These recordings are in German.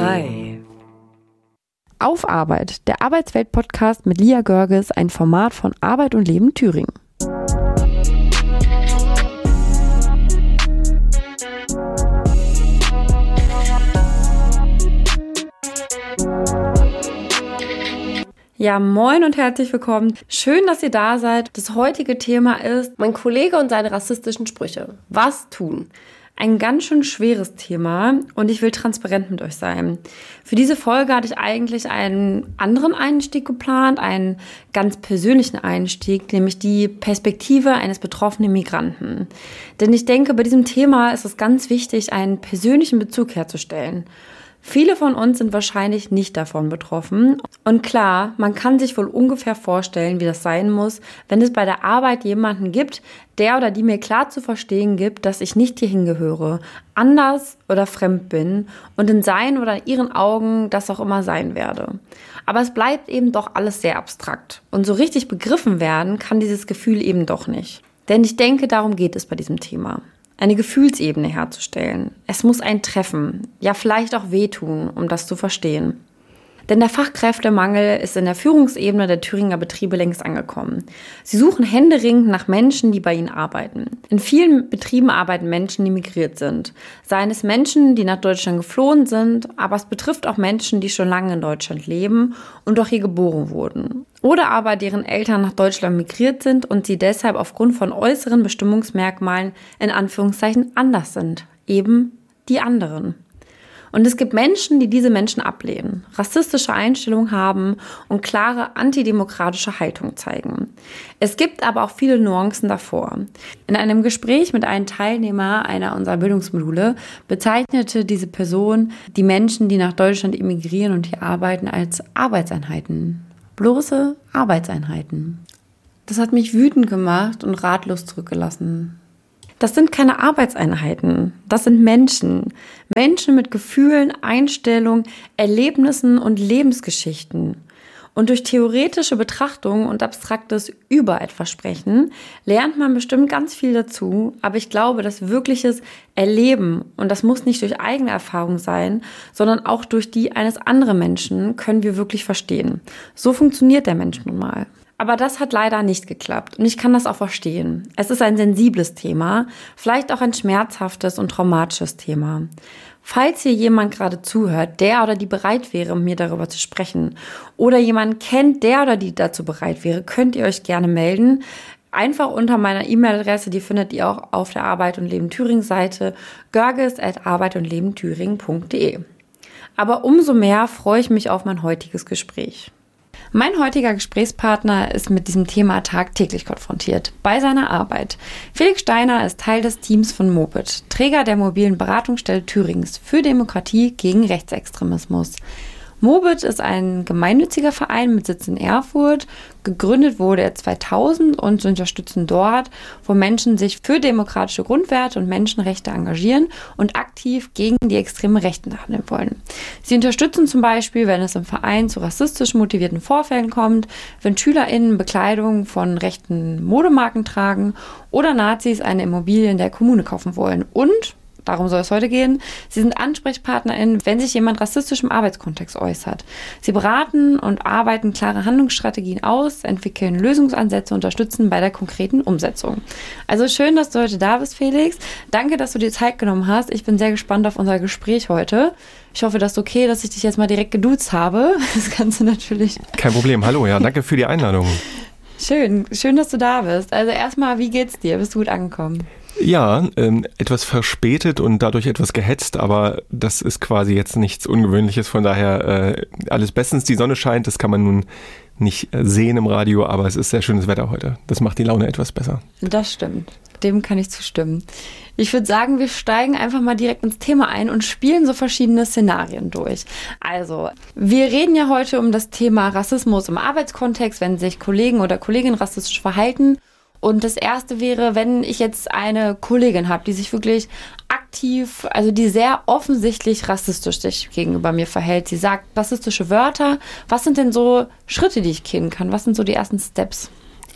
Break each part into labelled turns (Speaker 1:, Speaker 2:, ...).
Speaker 1: Hi.
Speaker 2: Auf Arbeit, der Arbeitswelt-Podcast mit Lia Görges, ein Format von Arbeit und Leben Thüringen. Ja, moin und herzlich willkommen. Schön, dass ihr da seid. Das heutige Thema ist mein Kollege und seine rassistischen Sprüche. Was tun? Ein ganz schön schweres Thema und ich will transparent mit euch sein. Für diese Folge hatte ich eigentlich einen anderen Einstieg geplant, einen ganz persönlichen Einstieg, nämlich die Perspektive eines betroffenen Migranten. Denn ich denke, bei diesem Thema ist es ganz wichtig, einen persönlichen Bezug herzustellen. Viele von uns sind wahrscheinlich nicht davon betroffen. Und klar, man kann sich wohl ungefähr vorstellen, wie das sein muss, wenn es bei der Arbeit jemanden gibt, der oder die mir klar zu verstehen gibt, dass ich nicht hierhin gehöre, anders oder fremd bin und in seinen oder ihren Augen das auch immer sein werde. Aber es bleibt eben doch alles sehr abstrakt. Und so richtig begriffen werden kann dieses Gefühl eben doch nicht. Denn ich denke, darum geht es bei diesem Thema. Eine Gefühlsebene herzustellen. Es muss ein treffen, ja vielleicht auch wehtun, um das zu verstehen. Denn der Fachkräftemangel ist in der Führungsebene der Thüringer Betriebe längst angekommen. Sie suchen händeringend nach Menschen, die bei ihnen arbeiten. In vielen Betrieben arbeiten Menschen, die migriert sind. Seien es Menschen, die nach Deutschland geflohen sind, aber es betrifft auch Menschen, die schon lange in Deutschland leben und auch hier geboren wurden. Oder aber deren Eltern nach Deutschland migriert sind und sie deshalb aufgrund von äußeren Bestimmungsmerkmalen in Anführungszeichen anders sind. Eben die anderen. Und es gibt Menschen, die diese Menschen ablehnen, rassistische Einstellungen haben und klare antidemokratische Haltung zeigen. Es gibt aber auch viele Nuancen davor. In einem Gespräch mit einem Teilnehmer einer unserer Bildungsmodule bezeichnete diese Person die Menschen, die nach Deutschland emigrieren und hier arbeiten, als Arbeitseinheiten. Bloße Arbeitseinheiten. Das hat mich wütend gemacht und ratlos zurückgelassen. Das sind keine Arbeitseinheiten, das sind Menschen. Menschen mit Gefühlen, Einstellungen, Erlebnissen und Lebensgeschichten. Und durch theoretische Betrachtung und abstraktes über etwas sprechen, lernt man bestimmt ganz viel dazu. Aber ich glaube, dass wirkliches Erleben, und das muss nicht durch eigene Erfahrung sein, sondern auch durch die eines anderen Menschen, können wir wirklich verstehen. So funktioniert der Mensch nun mal. Aber das hat leider nicht geklappt und ich kann das auch verstehen. Es ist ein sensibles Thema, vielleicht auch ein schmerzhaftes und traumatisches Thema. Falls hier jemand gerade zuhört, der oder die bereit wäre, mit mir darüber zu sprechen oder jemanden kennt, der oder die dazu bereit wäre, könnt ihr euch gerne melden. Einfach unter meiner E-Mail-Adresse, die findet ihr auch auf der Arbeit und Leben Thüringen Seite görges@arbeitundlebenthüringen.de. Aber umso mehr freue ich mich auf mein heutiges Gespräch. Mein heutiger Gesprächspartner ist mit diesem Thema tagtäglich konfrontiert, bei seiner Arbeit. Felix Steiner ist Teil des Teams von Mobit, Träger der mobilen Beratungsstelle Thürings für Demokratie gegen Rechtsextremismus. Mobit ist ein gemeinnütziger Verein mit Sitz in Erfurt. Gegründet wurde er 2000 und sie unterstützen dort, wo Menschen sich für demokratische Grundwerte und Menschenrechte engagieren und aktiv gegen die extreme Rechten handeln wollen. Sie unterstützen zum Beispiel, wenn es im Verein zu rassistisch motivierten Vorfällen kommt, wenn SchülerInnen Bekleidung von rechten Modemarken tragen oder Nazis eine Immobilie in der Kommune kaufen wollen. Und darum soll es heute gehen. Sie sind AnsprechpartnerInnen, wenn sich jemand rassistisch im Arbeitskontext äußert. Sie beraten und arbeiten klare Handlungsstrategien aus, entwickeln Lösungsansätze und unterstützen bei der konkreten Umsetzung. Also schön, dass du heute da bist, Felix. Danke, dass du dir Zeit genommen hast. Ich bin sehr gespannt auf unser Gespräch heute. Ich hoffe, das ist okay, dass ich dich jetzt mal direkt geduzt habe. Das Ganze natürlich.
Speaker 3: Kein Problem. Hallo, ja, danke für die Einladung.
Speaker 2: Schön, dass du da bist. Also erstmal, wie geht's dir? Bist du gut angekommen?
Speaker 3: Ja, etwas verspätet und dadurch etwas gehetzt, aber das ist quasi jetzt nichts Ungewöhnliches, von daher alles bestens. Die Sonne scheint, das kann man nun nicht sehen im Radio, aber es ist sehr schönes Wetter heute. Das macht die Laune etwas besser.
Speaker 2: Das stimmt, dem kann ich zustimmen. Ich würde sagen, wir steigen einfach mal direkt ins Thema ein und spielen so verschiedene Szenarien durch. Also, wir reden ja heute um das Thema Rassismus im Arbeitskontext, wenn sich Kollegen oder Kolleginnen rassistisch verhalten. Und das erste wäre, wenn ich jetzt eine Kollegin habe, die sich wirklich aktiv, also die sehr offensichtlich rassistisch sich gegenüber mir verhält. Sie sagt rassistische Wörter. Was sind denn so Schritte, die ich gehen kann? Was sind so die ersten Steps?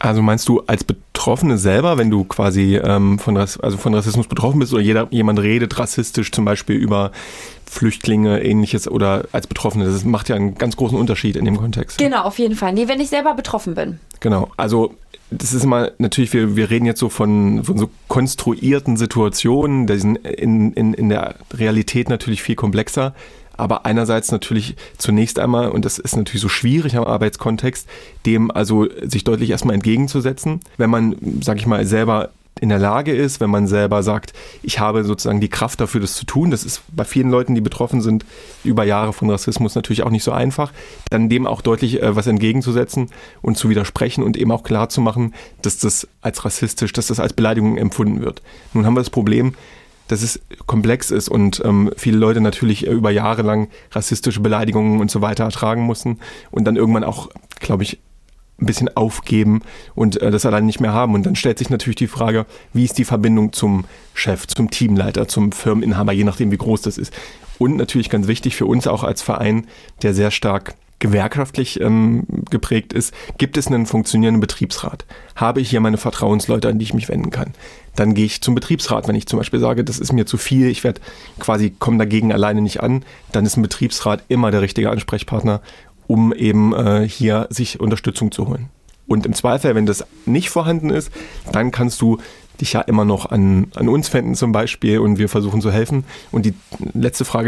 Speaker 3: Also meinst du als Betroffene selber, wenn du quasi von Rassismus betroffen bist oder jemand redet rassistisch zum Beispiel über Flüchtlinge, Ähnliches oder als Betroffene? Das macht ja einen ganz großen Unterschied in dem Kontext.
Speaker 2: Genau, auf jeden Fall. Nee, wenn ich selber betroffen bin.
Speaker 3: Genau, also das ist immer natürlich, wir reden jetzt so von so konstruierten Situationen, die sind in der Realität natürlich viel komplexer. Aber einerseits natürlich zunächst einmal, und das ist natürlich so schwierig am Arbeitskontext, dem also sich deutlich erstmal entgegenzusetzen, wenn man, sag ich mal, selber in der Lage ist, wenn man selber sagt, ich habe sozusagen die Kraft dafür, das zu tun. Das ist bei vielen Leuten, die betroffen sind, über Jahre von Rassismus natürlich auch nicht so einfach, dann dem auch deutlich was entgegenzusetzen und zu widersprechen und eben auch klar zu machen, dass das als rassistisch, dass das als Beleidigung empfunden wird. Nun haben wir das Problem, dass es komplex ist und viele Leute natürlich über Jahre lang rassistische Beleidigungen und so weiter ertragen mussten und dann irgendwann auch, glaube ich, ein bisschen aufgeben und das allein nicht mehr haben. Und dann stellt sich natürlich die Frage, wie ist die Verbindung zum Chef, zum Teamleiter, zum Firmeninhaber, je nachdem, wie groß das ist. Und natürlich ganz wichtig für uns auch als Verein, der sehr stark gewerkschaftlich geprägt ist, gibt es einen funktionierenden Betriebsrat? Habe ich hier meine Vertrauensleute, an die ich mich wenden kann? Dann gehe ich zum Betriebsrat, wenn ich zum Beispiel sage, das ist mir zu viel, ich komme dagegen alleine nicht an, dann ist ein Betriebsrat immer der richtige Ansprechpartner, um eben hier sich Unterstützung zu holen. Und im Zweifel, wenn das nicht vorhanden ist, dann kannst du dich ja immer noch an uns wenden zum Beispiel und wir versuchen zu helfen. Und die letzte Frage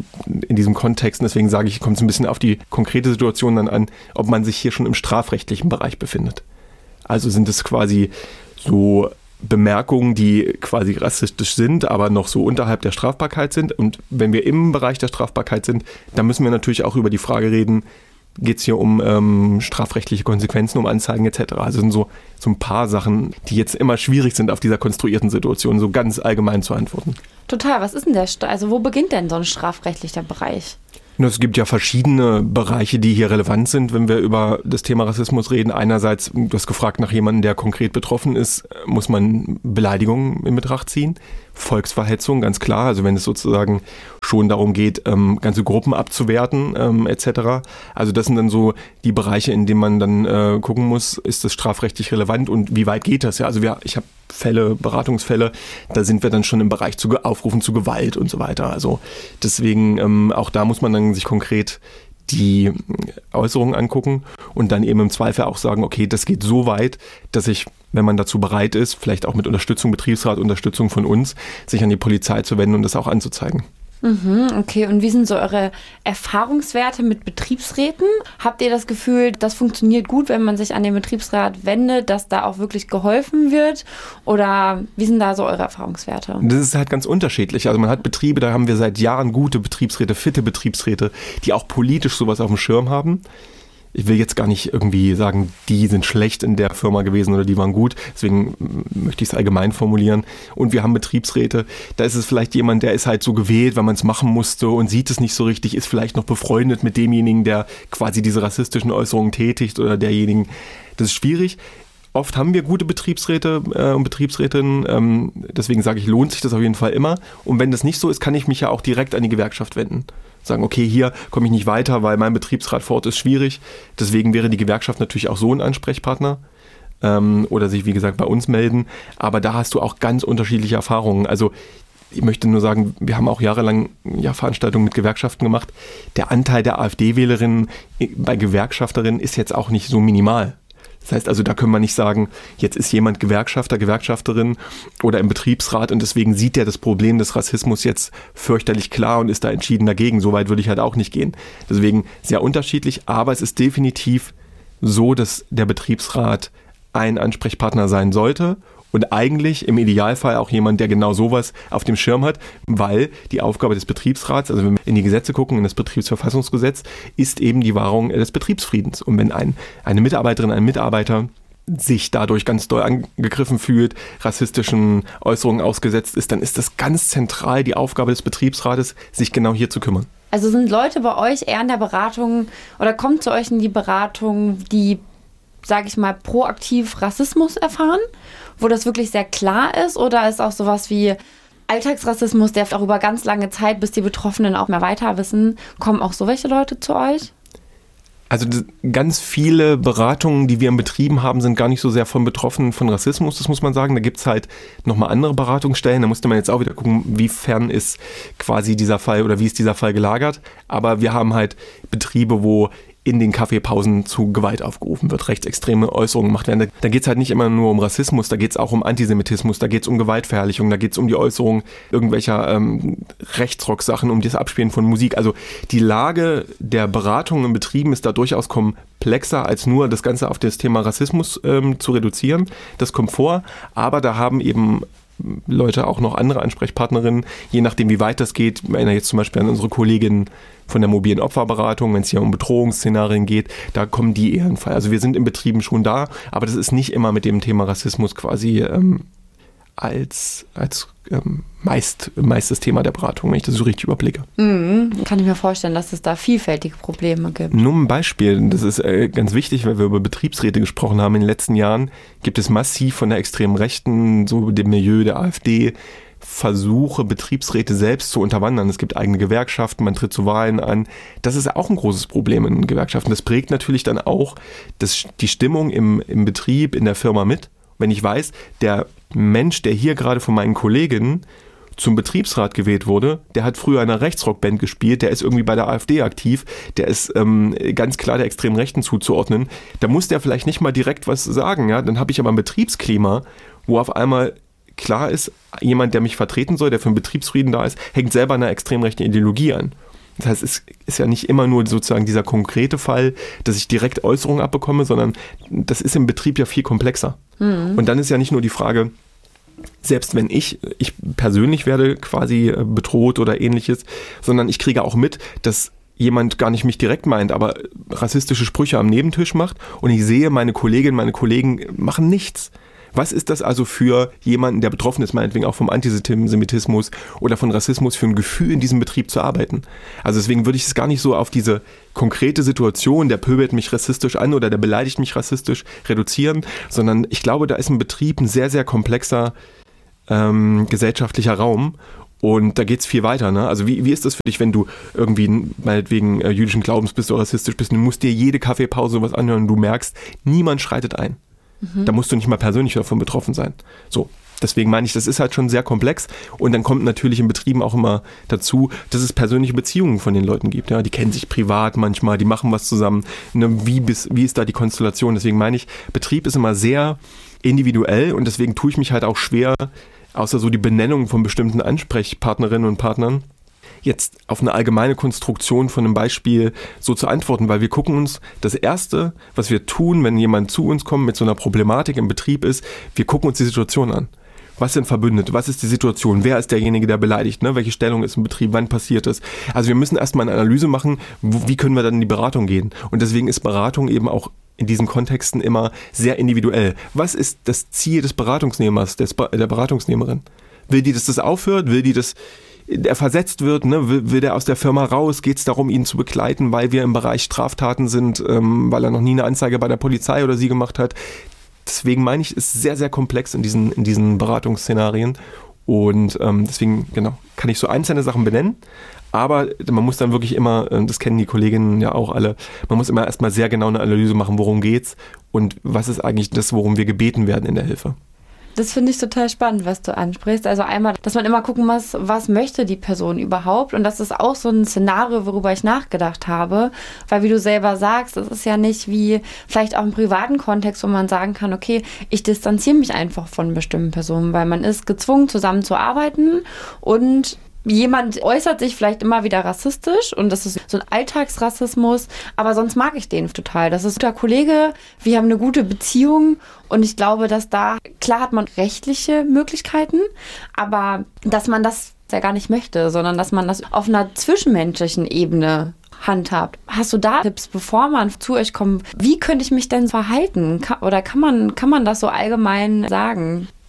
Speaker 3: in diesem Kontext, und deswegen sage ich, kommt es ein bisschen auf die konkrete Situation dann an, ob man sich hier schon im strafrechtlichen Bereich befindet. Also sind es quasi so Bemerkungen, die quasi rassistisch sind, aber noch so unterhalb der Strafbarkeit sind. Und wenn wir im Bereich der Strafbarkeit sind, dann müssen wir natürlich auch über die Frage reden, geht es hier um strafrechtliche Konsequenzen, um Anzeigen etc. Also sind so ein paar Sachen, die jetzt immer schwierig sind, auf dieser konstruierten Situation so ganz allgemein zu antworten.
Speaker 2: Total, was ist denn also wo beginnt denn so ein strafrechtlicher Bereich?
Speaker 3: Es gibt ja verschiedene Bereiche, die hier relevant sind, wenn wir über das Thema Rassismus reden. Einerseits, du hast gefragt nach jemandem, der konkret betroffen ist, muss man Beleidigungen in Betracht ziehen. Volksverhetzung, ganz klar. Also wenn es sozusagen schon darum geht, ganze Gruppen abzuwerten etc. Also das sind dann so die Bereiche, in denen man dann gucken muss, ist das strafrechtlich relevant und wie weit geht das? Ja, also ich habe Beratungsfälle, da sind wir dann schon im Bereich zu Aufrufen zu Gewalt und so weiter. Also deswegen auch da muss man dann sich konkret die Äußerungen angucken und dann eben im Zweifel auch sagen, okay, das geht so weit, dass ich, wenn man dazu bereit ist, vielleicht auch mit Unterstützung, Betriebsrat, Unterstützung von uns, sich an die Polizei zu wenden und das auch anzuzeigen.
Speaker 2: Okay, und wie sind so eure Erfahrungswerte mit Betriebsräten? Habt ihr das Gefühl, das funktioniert gut, wenn man sich an den Betriebsrat wendet, dass da auch wirklich geholfen wird? Oder wie sind da so eure Erfahrungswerte?
Speaker 3: Das ist halt ganz unterschiedlich. Also man hat Betriebe, da haben wir seit Jahren gute Betriebsräte, fitte Betriebsräte, die auch politisch sowas auf dem Schirm haben. Ich will jetzt gar nicht irgendwie sagen, die sind schlecht in der Firma gewesen oder die waren gut. Deswegen möchte ich es allgemein formulieren. Und wir haben Betriebsräte, da ist es vielleicht jemand, der ist halt so gewählt, weil man es machen musste und sieht es nicht so richtig, ist vielleicht noch befreundet mit demjenigen, der quasi diese rassistischen Äußerungen tätigt oder derjenigen. Das ist schwierig. Oft haben wir gute Betriebsräte und Betriebsrätinnen, deswegen sage ich, lohnt sich das auf jeden Fall immer. Und wenn das nicht so ist, kann ich mich ja auch direkt an die Gewerkschaft wenden. Sagen, okay, hier komme ich nicht weiter, weil mein Betriebsrat vor Ort ist schwierig. Deswegen wäre die Gewerkschaft natürlich auch so ein Ansprechpartner oder sich, wie gesagt, bei uns melden. Aber da hast du auch ganz unterschiedliche Erfahrungen. Also ich möchte nur sagen, wir haben auch jahrelang Veranstaltungen mit Gewerkschaften gemacht. Der Anteil der AfD-Wählerinnen bei Gewerkschafterinnen ist jetzt auch nicht so minimal. Das heißt also, da können wir nicht sagen, jetzt ist jemand Gewerkschafter, Gewerkschafterin oder im Betriebsrat und deswegen sieht er das Problem des Rassismus jetzt fürchterlich klar und ist da entschieden dagegen. So weit würde ich halt auch nicht gehen. Deswegen sehr unterschiedlich, aber es ist definitiv so, dass der Betriebsrat ein Ansprechpartner sein sollte und eigentlich im Idealfall auch jemand, der genau sowas auf dem Schirm hat, weil die Aufgabe des Betriebsrats, also wenn wir in die Gesetze gucken, in das Betriebsverfassungsgesetz, ist eben die Wahrung des Betriebsfriedens. Und wenn eine Mitarbeiterin, ein Mitarbeiter sich dadurch ganz doll angegriffen fühlt, rassistischen Äußerungen ausgesetzt ist, dann ist das ganz zentral die Aufgabe des Betriebsrates, sich genau hier zu kümmern.
Speaker 2: Also sind Leute bei euch eher in der Beratung oder kommen zu euch in die Beratung, die, sage ich mal, proaktiv Rassismus erfahren, wo das wirklich sehr klar ist, oder ist auch sowas wie Alltagsrassismus, der auch über ganz lange Zeit, bis die Betroffenen auch mehr weiter wissen, kommen auch so welche Leute zu euch?
Speaker 3: Also ganz viele Beratungen, die wir in Betrieben haben, sind gar nicht so sehr von Betroffenen von Rassismus, das muss man sagen. Da gibt es halt nochmal andere Beratungsstellen. Da musste man jetzt auch wieder gucken, wie fern ist quasi dieser Fall oder wie ist dieser Fall gelagert. Aber wir haben halt Betriebe, wo in den Kaffeepausen zu Gewalt aufgerufen wird, rechtsextreme Äußerungen gemacht werden. Da geht es halt nicht immer nur um Rassismus, da geht es auch um Antisemitismus, da geht es um Gewaltverherrlichung, da geht es um die Äußerung irgendwelcher Rechtsrock-Sachen, um das Abspielen von Musik. Also die Lage der Beratung in Betrieben ist da durchaus komplexer, als nur das Ganze auf das Thema Rassismus zu reduzieren. Das kommt vor, aber da haben eben Leute auch noch andere Ansprechpartnerinnen, je nachdem wie weit das geht. Ich erinnere jetzt zum Beispiel an unsere Kollegin von der mobilen Opferberatung, wenn es hier um Bedrohungsszenarien geht, da kommen die eher in Fall. Also wir sind in Betrieben schon da, aber das ist nicht immer mit dem Thema Rassismus quasi als meistes Thema der Beratung, wenn ich das so richtig überblicke.
Speaker 2: Kann ich mir vorstellen, dass es da vielfältige Probleme gibt.
Speaker 3: Nur ein Beispiel, das ist ganz wichtig, weil wir über Betriebsräte gesprochen haben. In den letzten Jahren gibt es massiv von der extremen Rechten, so dem Milieu der AfD, Versuche, Betriebsräte selbst zu unterwandern. Es gibt eigene Gewerkschaften, man tritt zu Wahlen an. Das ist auch ein großes Problem in Gewerkschaften. Das prägt natürlich dann auch die Stimmung im Betrieb, in der Firma mit. Wenn ich weiß, der Mensch, der hier gerade von meinen Kolleginnen zum Betriebsrat gewählt wurde, der hat früher in einer Rechtsrockband gespielt, der ist irgendwie bei der AfD aktiv, der ist ganz klar der extremen Rechten zuzuordnen. Da muss der vielleicht nicht mal direkt was sagen. Ja? Dann habe ich aber ein Betriebsklima, wo auf einmal klar ist, jemand, der mich vertreten soll, der für den Betriebsfrieden da ist, hängt selber einer extrem rechten Ideologie an. Das heißt, es ist ja nicht immer nur sozusagen dieser konkrete Fall, dass ich direkt Äußerungen abbekomme, sondern das ist im Betrieb ja viel komplexer. Und dann ist ja nicht nur die Frage, selbst wenn ich persönlich werde quasi bedroht oder ähnliches, sondern ich kriege auch mit, dass jemand gar nicht mich direkt meint, aber rassistische Sprüche am Nebentisch macht und ich sehe, meine Kolleginnen, meine Kollegen machen nichts. Was ist das also für jemanden, der betroffen ist, meinetwegen auch vom Antisemitismus oder von Rassismus, für ein Gefühl in diesem Betrieb zu arbeiten? Also deswegen würde ich es gar nicht so auf diese konkrete Situation, der pöbelt mich rassistisch an oder der beleidigt mich rassistisch, reduzieren, sondern ich glaube, da ist ein Betrieb ein sehr, sehr komplexer gesellschaftlicher Raum. Und da geht's viel weiter, ne? Also wie ist das für dich, wenn du irgendwie meinetwegen jüdischen Glaubens bist oder rassistisch bist und du musst dir jede Kaffeepause sowas anhören und du merkst, niemand schreitet ein. Da musst du nicht mal persönlich davon betroffen sein. So, deswegen meine ich, das ist halt schon sehr komplex. Und dann kommt natürlich in Betrieben auch immer dazu, dass es persönliche Beziehungen von den Leuten gibt. Ja? Die kennen sich privat manchmal, die machen was zusammen. Ne? Wie ist da die Konstellation? Deswegen meine ich, Betrieb ist immer sehr individuell und deswegen tue ich mich halt auch schwer, außer so die Benennung von bestimmten Ansprechpartnerinnen und Partnern, jetzt auf eine allgemeine Konstruktion von einem Beispiel so zu antworten, weil wir gucken uns, das Erste, was wir tun, wenn jemand zu uns kommt mit so einer Problematik im Betrieb ist, wir gucken uns die Situation an. Was sind Verbündete? Was ist die Situation? Wer ist derjenige, der beleidigt? Ne? Welche Stellung ist im Betrieb? Wann passiert es? Also wir müssen erstmal eine Analyse machen, wie können wir dann in die Beratung gehen? Und deswegen ist Beratung eben auch in diesen Kontexten immer sehr individuell. Was ist das Ziel des Beratungsnehmers, der Beratungsnehmerin? Will die, dass das aufhört? Will die, dass er versetzt wird, ne? Will der aus der Firma raus? Geht es darum, ihn zu begleiten, weil wir im Bereich Straftaten sind, weil er noch nie eine Anzeige bei der Polizei oder sie gemacht hat? Deswegen meine ich, ist sehr, sehr komplex in diesen Beratungsszenarien. Und deswegen, genau, kann ich so einzelne Sachen benennen. Aber man muss dann wirklich immer, das kennen die Kolleginnen ja auch alle, man muss immer erstmal sehr genau eine Analyse machen, worum geht's und was ist eigentlich das, worum wir gebeten werden in der Hilfe.
Speaker 2: Das finde ich total spannend, was du ansprichst. Also einmal, dass man immer gucken muss, was möchte die Person überhaupt? Und das ist auch so ein Szenario, worüber ich nachgedacht habe. Weil wie du selber sagst, es ist ja nicht wie vielleicht auch im privaten Kontext, wo man sagen kann, okay, ich distanziere mich einfach von bestimmten Personen, weil man ist gezwungen, zusammenzuarbeiten und jemand äußert sich vielleicht immer wieder rassistisch und das ist so ein Alltagsrassismus, aber sonst mag ich den total. Das ist ein guter Kollege, wir haben eine gute Beziehung und ich glaube, dass da, klar hat man rechtliche Möglichkeiten, aber dass man das ja gar nicht möchte, sondern dass man das auf einer zwischenmenschlichen Ebene handhabt. Hast du da Tipps, bevor man zu euch kommt? Wie könnte ich mich denn verhalten? Oder kann man das so allgemein sagen?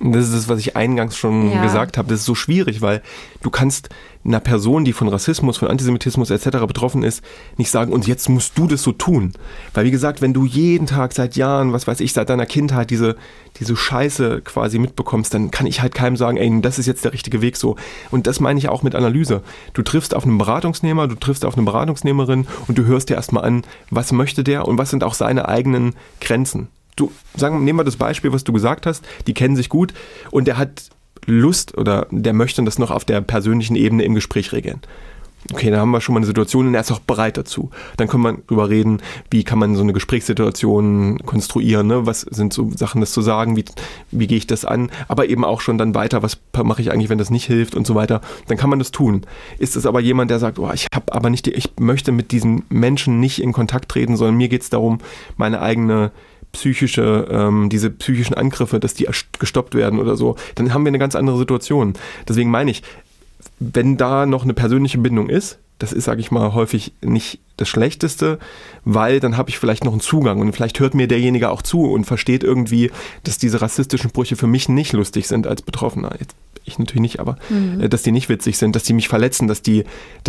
Speaker 3: Das ist das, was ich eingangs schon gesagt habe. Das ist so schwierig, weil du kannst einer Person, die von Rassismus, von Antisemitismus etc. betroffen ist, nicht sagen, und jetzt musst du das so tun. Weil wie gesagt, wenn du jeden Tag seit Jahren, was weiß ich, seit deiner Kindheit diese Scheiße quasi mitbekommst, dann kann ich halt keinem sagen, ey, das ist jetzt der richtige Weg so. Und das meine ich auch mit Analyse. Du triffst auf einen Beratungsnehmer, du triffst auf eine Beratungsnehmerin und du hörst dir erstmal an, was möchte der und was sind auch seine eigenen Grenzen. Nehmen wir das Beispiel, was du gesagt hast, die kennen sich gut und der hat Lust oder der möchte das noch auf der persönlichen Ebene im Gespräch regeln. Okay, da haben wir schon mal eine Situation und er ist auch bereit dazu. Dann können wir drüber reden, wie kann man so eine Gesprächssituation konstruieren, ne? Was sind so Sachen, das zu sagen, wie gehe ich das an, aber eben auch schon dann weiter, was mache ich eigentlich, wenn das nicht hilft und so weiter. Dann kann man das tun. Ist es aber jemand, der sagt, ich möchte mit diesem Menschen nicht in Kontakt treten, sondern mir geht es darum, meine eigene diese psychischen Angriffe, dass die gestoppt werden oder so, dann haben wir eine ganz andere Situation. Deswegen meine ich, wenn da noch eine persönliche Bindung ist, das ist, sage ich mal, häufig nicht das Schlechteste, weil dann habe ich vielleicht noch einen Zugang und vielleicht hört mir derjenige auch zu und versteht irgendwie, dass diese rassistischen Sprüche für mich nicht lustig sind als Betroffener. Jetzt, ich natürlich nicht, aber dass die nicht witzig sind, dass die mich verletzen, dass die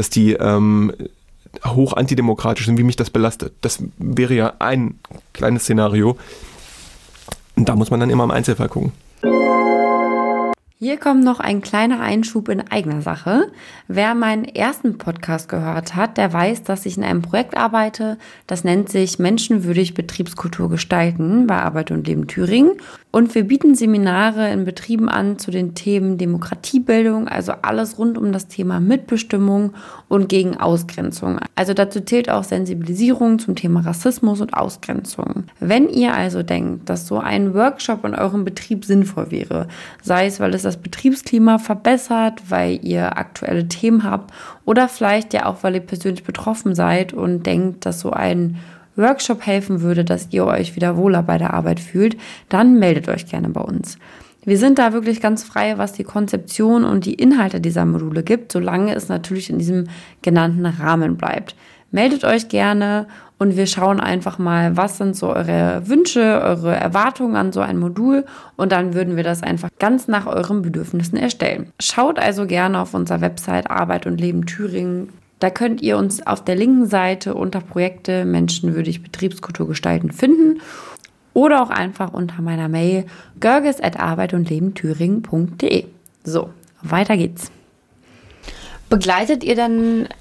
Speaker 3: hoch antidemokratisch sind, wie mich das belastet. Das wäre ja ein kleines Szenario. Und da muss man dann immer im Einzelfall gucken.
Speaker 2: Hier kommt noch ein kleiner Einschub in eigener Sache. Wer meinen ersten Podcast gehört hat, der weiß, dass ich in einem Projekt arbeite. Das nennt sich Menschenwürdig Betriebskultur gestalten bei Arbeit und Leben Thüringen. Und wir bieten Seminare in Betrieben an zu den Themen Demokratiebildung, also alles rund um das Thema Mitbestimmung und gegen Ausgrenzung. Also dazu zählt auch Sensibilisierung zum Thema Rassismus und Ausgrenzung. Wenn ihr also denkt, dass so ein Workshop in eurem Betrieb sinnvoll wäre, sei es, weil es das Betriebsklima verbessert, weil ihr aktuelle Themen habt oder vielleicht ja auch, weil ihr persönlich betroffen seid und denkt, dass so ein Workshop helfen würde, dass ihr euch wieder wohler bei der Arbeit fühlt, dann meldet euch gerne bei uns. Wir sind da wirklich ganz frei, was die Konzeption und die Inhalte dieser Module gibt, solange es natürlich in diesem genannten Rahmen bleibt. Meldet euch gerne und wir schauen einfach mal, was sind so eure Wünsche, eure Erwartungen an so ein Modul und dann würden wir das einfach ganz nach euren Bedürfnissen erstellen. Schaut also gerne auf unserer Website Arbeit und Leben Thüringen. Da könnt ihr uns auf der linken Seite unter Projekte Menschenwürdig Betriebskultur gestalten finden oder auch einfach unter meiner Mail görges@arbeitundlebenthüringen.de. So, weiter geht's. Begleitet ihr dann